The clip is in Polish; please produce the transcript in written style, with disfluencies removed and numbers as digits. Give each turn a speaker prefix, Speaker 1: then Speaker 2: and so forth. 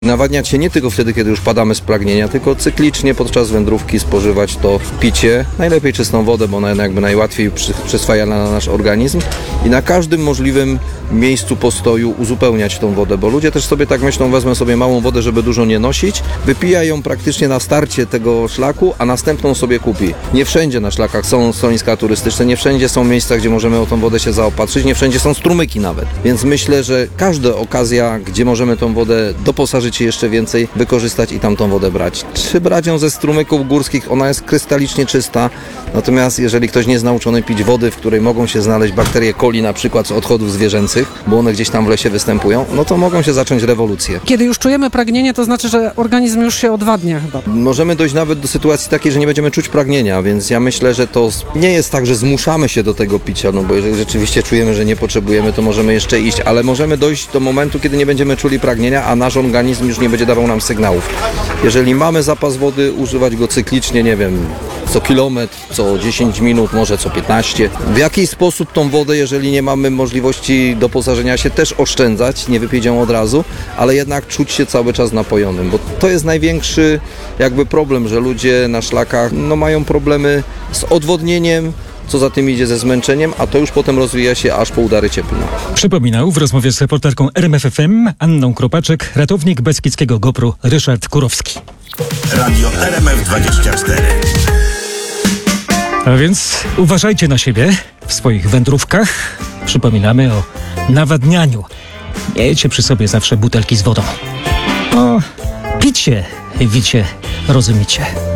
Speaker 1: Nawadniać się nie tylko wtedy, kiedy już padamy z pragnienia, tylko cyklicznie podczas wędrówki spożywać to w picie. Najlepiej czystą wodę, bo ona jakby najłatwiej przyswajalna na nasz organizm i na każdym możliwym miejscu postoju uzupełniać tą wodę, bo ludzie też sobie tak myślą, wezmę sobie małą wodę, żeby dużo nie nosić, wypija ją praktycznie na starcie tego szlaku, a następną sobie kupi. Nie wszędzie na szlakach są schroniska turystyczne, nie wszędzie są miejsca, gdzie możemy o tą wodę się zaopatrzyć, nie wszędzie są strumyki nawet. Więc myślę, że każda okazja, gdzie możemy tą wodę doposażyć się jeszcze więcej, wykorzystać i tam tą wodę brać. Czy brać ją ze strumyków górskich, ona jest krystalicznie czysta, natomiast jeżeli ktoś nie jest nauczony pić wody, w której mogą się znaleźć bakterie coli na przykład z odchodów zwierzęcych, bo one gdzieś tam w lesie występują, no to mogą się zacząć rewolucje.
Speaker 2: Kiedy już czujemy pragnienie, to znaczy, że organizm już się odwadnia chyba.
Speaker 1: Możemy dojść nawet do sytuacji takiej, że nie będziemy czuć pragnienia, więc ja myślę, że to nie jest tak, że zmuszamy się do tego picia, no bo jeżeli rzeczywiście czujemy, że nie potrzebujemy, to możemy jeszcze iść, ale możemy dojść do momentu, kiedy nie będziemy czuli pragnienia, a nasz organizm już nie będzie dawał nam sygnałów. Jeżeli mamy zapas wody, używać go cyklicznie, nie wiem, co kilometr, co 10 minut, może co 15. W jakiś sposób tą wodę, jeżeli nie mamy możliwości doposażenia się, też oszczędzać, nie wypić ją od razu, ale jednak czuć się cały czas napojonym, bo to jest największy jakby problem, że ludzie na szlakach mają problemy z odwodnieniem, co za tym idzie ze zmęczeniem, a to już potem rozwija się aż po udary cieplne.
Speaker 3: Przypominał w rozmowie z reporterką RMFFM Anną Kropaczek ratownik beskidzkiego GoPru Ryszard Kurowski.
Speaker 4: Radio RMF24.
Speaker 3: A więc uważajcie na siebie w swoich wędrówkach. Przypominamy o nawadnianiu. Miejcie przy sobie zawsze butelki z wodą. O picie, wicie, rozumiecie.